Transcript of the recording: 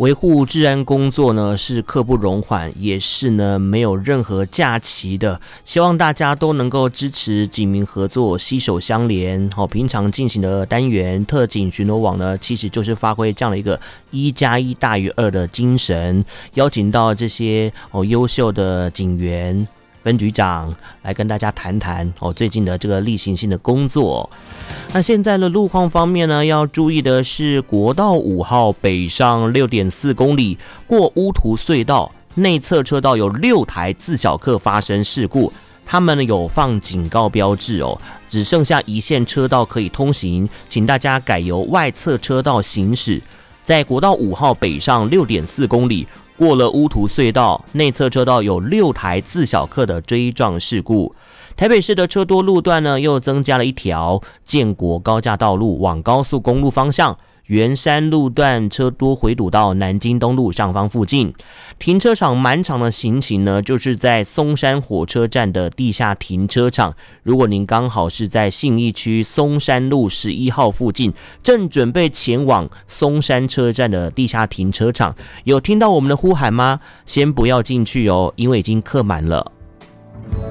维护治安工作呢是刻不容缓，也是呢没有任何假期的。希望大家都能够支持警民合作，携手相连。平常进行的单元特警巡逻网呢，其实就是发挥这样的一个1+1大于2的精神，邀请到这些优秀的警员、分局长来跟大家谈谈最近的这个例行性的工作。那现在的路况方面呢，要注意的是国道5号北上6.4公里过乌涂隧道内侧车道有6台自小客发生事故，他们有放警告标志只剩下一线车道可以通行，请大家改由外侧车道行驶。在国道5号北上6.4公里过了乌涂隧道内侧车道有6台自小客的追撞事故。台北市的车多路段呢，又增加了一条建国高架道路往高速公路方向，圆山路段车多回堵到南京东路上方附近。停车场满场的行情呢，就是在松山火车站的地下停车场。如果您刚好是在信义区松山路11号附近，正准备前往松山车站的地下停车场，有听到我们的呼喊吗？先不要进去因为已经客满了。